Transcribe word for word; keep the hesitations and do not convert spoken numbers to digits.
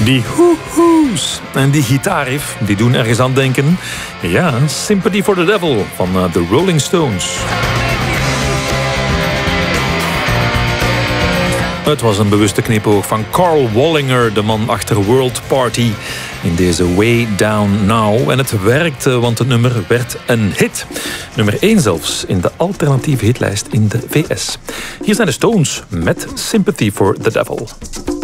Die hoehoes en die gitaarriff, die doen ergens aan denken. Ja, Sympathy for the Devil van uh, The Rolling Stones. Het was een bewuste knipoog van Carl Wallinger, de man achter World Party, in deze Way Down Now. En het werkte, want het nummer werd een hit. Nummer één zelfs in de alternatieve hitlijst in de V S. Hier zijn de Stones met Sympathy for the Devil.